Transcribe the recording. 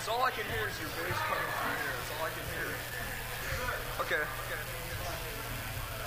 Because all I can hear is your voice coming through here. That's all I